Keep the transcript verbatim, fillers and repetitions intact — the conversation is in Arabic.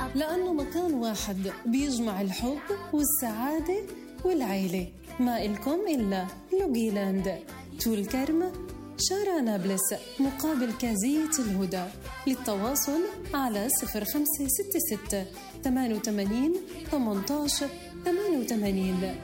لأنه مكان واحد بيجمع الحب والسعادة والعيلة. ما إلكم إلا لوجيلاند، طول كرم، شارع نابلس، مقابل كازية الهدى. للتواصل على صفر خمسة ستة ستة ثمانية ثمانين ثمانية عشر ثمانية وثمانين.